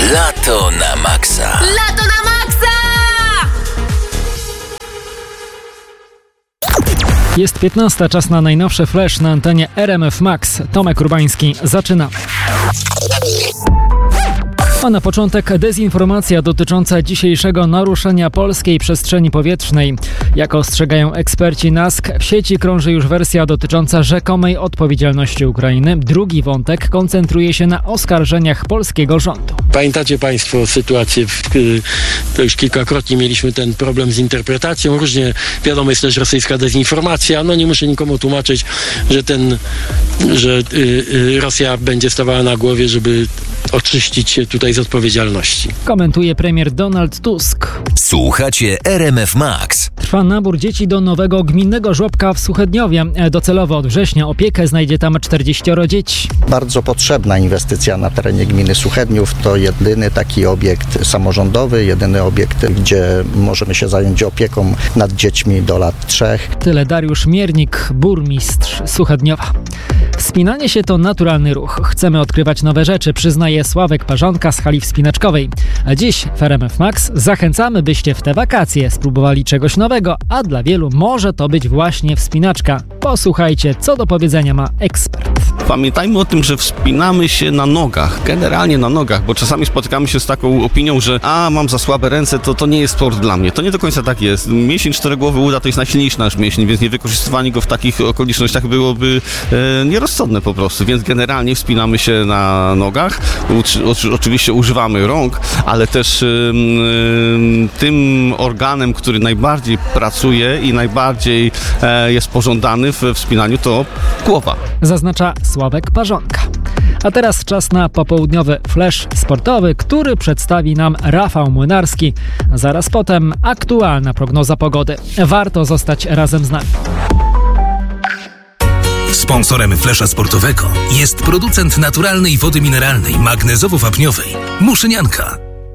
Lato na maksa. Lato na maksa! Jest 15, czas na najnowszy flash na antenie RMF Max. Tomek Urbański, zaczynamy. A na początek dezinformacja dotycząca dzisiejszego naruszenia polskiej przestrzeni powietrznej. Jak ostrzegają eksperci NASK, w sieci krąży już wersja dotycząca rzekomej odpowiedzialności Ukrainy. Drugi wątek koncentruje się na oskarżeniach polskiego rządu. Pamiętacie Państwo sytuację, to już kilkakrotnie mieliśmy ten problem z interpretacją. Różnie, wiadomo, jest też rosyjska dezinformacja. No nie muszę nikomu tłumaczyć, że Rosja będzie stawała na głowie, żeby oczyścić się tutaj z odpowiedzialności. Komentuje premier Donald Tusk. Słuchacie RMF Max. Trwa nabór dzieci do nowego gminnego żłobka w Suchedniowie. Docelowo od września opiekę znajdzie tam 40 dzieci. Bardzo potrzebna inwestycja na terenie gminy Suchedniów. To jedyny taki obiekt samorządowy, jedyny obiekt, gdzie możemy się zająć opieką nad dziećmi do lat 3. Tyle Dariusz Miernik, burmistrz Suchedniowa. Wspinanie się to naturalny ruch. Chcemy odkrywać nowe rzeczy, przyznaje Sławek Parzonka z hali wspinaczkowej. A dziś w RMF Max zachęcamy, byście w te wakacje spróbowali czegoś nowego, a dla wielu może to być właśnie wspinaczka. Posłuchajcie, co do powiedzenia ma ekspert. Pamiętajmy o tym, że wspinamy się na nogach, generalnie na nogach, bo czasami spotykamy się z taką opinią, że mam za słabe ręce, to nie jest sport dla mnie. To nie do końca tak jest. Mięsień czterogłowy uda to jest najsilniejszy nasz mięsień, więc niewykorzystywanie go w takich okolicznościach byłoby nierozsądne po prostu, więc generalnie wspinamy się na nogach. Oczywiście używamy rąk, ale też tym organem, który najbardziej pracuje i najbardziej jest pożądany w wspinaniu, to głowa. Zaznacza Sławek Parzonka. A teraz czas na popołudniowy flash sportowy, który przedstawi nam Rafał Młynarski. Zaraz potem aktualna prognoza pogody. Warto zostać razem z nami. Sponsorem flesza sportowego jest producent naturalnej wody mineralnej magnezowo-wapniowej Muszynianka.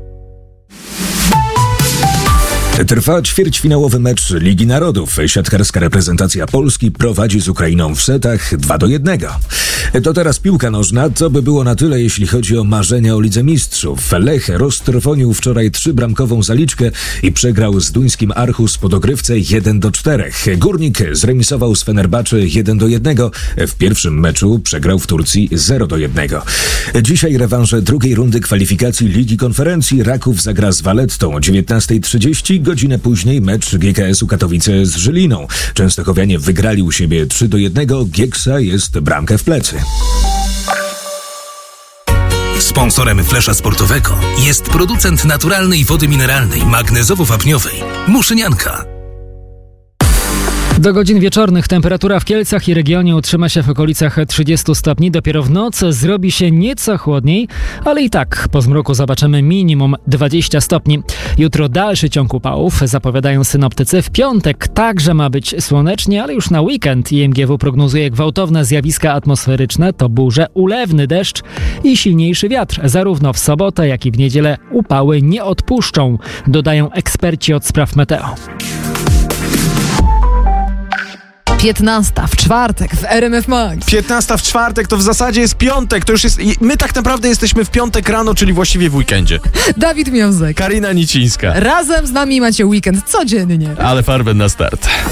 Trwa ćwierćfinałowy mecz Ligi Narodów. Siatkarska reprezentacja Polski prowadzi z Ukrainą w setach 2-1. To teraz piłka nożna. To by było na tyle, jeśli chodzi o marzenia o Lidze Mistrzów. Lech roztrwonił wczoraj 3-bramkową zaliczkę i przegrał z duńskim Aarhus po dogrywce 1-4. Górnik zremisował z Fenerbahce 1-1. W pierwszym meczu przegrał w Turcji 0-1. Dzisiaj rewanże drugiej rundy kwalifikacji Ligi Konferencji. Raków zagra z Valettą o 19:30. Godzinę później mecz GKS-u Katowice z Żyliną. Częstochowianie wygrali u siebie 3-1. Gieksa jest bramkę w plecy. Sponsorem flesza sportowego jest producent naturalnej wody mineralnej magnezowo-wapniowej Muszynianka. Do godzin wieczornych temperatura w Kielcach i regionie utrzyma się w okolicach 30 stopni. Dopiero w nocy zrobi się nieco chłodniej, ale i tak po zmroku zobaczymy minimum 20 stopni. Jutro dalszy ciąg upałów, zapowiadają synoptycy. W piątek także ma być słonecznie, ale już na weekend IMGW prognozuje gwałtowne zjawiska atmosferyczne. To burze, ulewny deszcz i silniejszy wiatr. Zarówno w sobotę, jak i w niedzielę upały nie odpuszczą, dodają eksperci od spraw meteo. 15 w czwartek w RMF Max. 15 w czwartek to w zasadzie jest piątek, to już jest... My tak naprawdę jesteśmy w piątek rano, czyli właściwie w weekendzie. Dawid Miązek. Karina Nicińska. Razem z nami macie weekend codziennie. Ale farben na start.